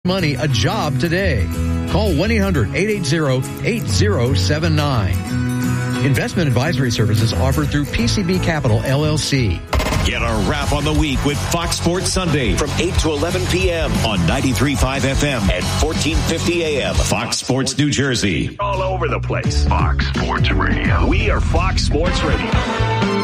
money a job today. Call 1-800-880-8079. Investment advisory services offered through PCB Capital, LLC. Get a wrap on the week with Fox Sports Sunday from 8 to 11 p.m. on 93.5 FM and 1450 AM. Fox Sports New Jersey. All over the place. Fox Sports Radio. We are Fox Sports Radio.